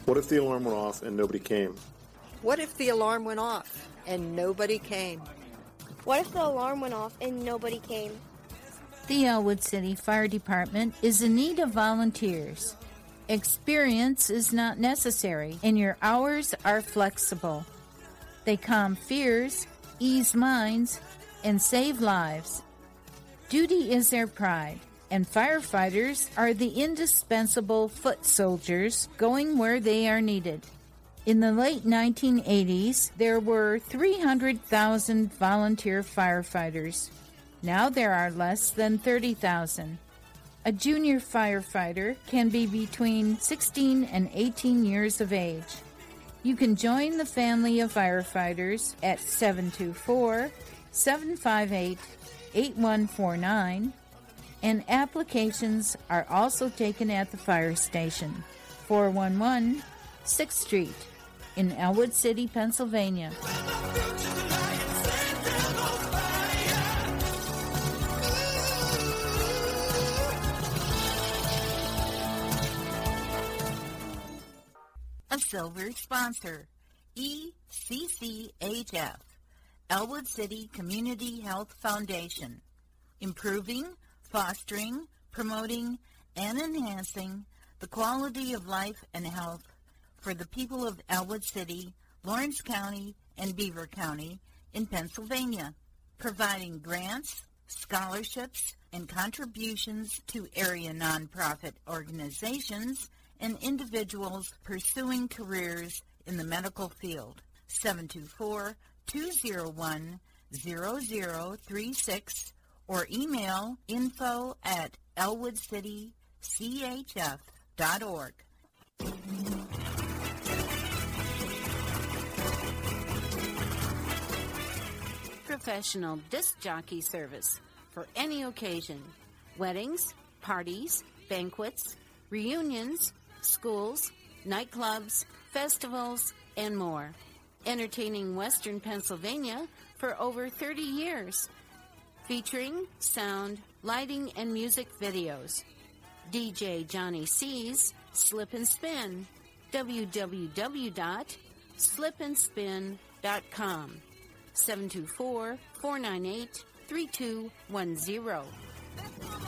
What if the alarm went off and nobody came? What if the alarm went off and nobody came? What if the alarm went off and nobody came? The Elwood City Fire Department is in need of volunteers. Experience is not necessary, and your hours are flexible. They calm fears, ease minds, and save lives. Duty is their pride, and firefighters are the indispensable foot soldiers going where they are needed. In the late 1980s, there were 300,000 volunteer firefighters. Now there are less than 30,000. A junior firefighter can be between 16 and 18 years of age. You can join the family of firefighters at 724-758-8149, and applications are also taken at the fire station, 411 6th Street in Elwood City, Pennsylvania. A silver sponsor, ECCHF, Elwood City Community Health Foundation, improving, fostering, promoting, and enhancing the quality of life and health for the people of Elwood City, Lawrence County, and Beaver County in Pennsylvania, providing grants, scholarships, and contributions to area nonprofit organizations and individuals pursuing careers in the medical field. 724-201-0036 or email info@elwoodcitychf.org. Professional disc jockey service for any occasion. Weddings, parties, banquets, reunions, schools, nightclubs, festivals, and more. Entertaining Western Pennsylvania for over 30 years. Featuring sound, lighting, and music videos. DJ Johnny C's Slip and Spin. www.slipandspin.com. 724-498-3210.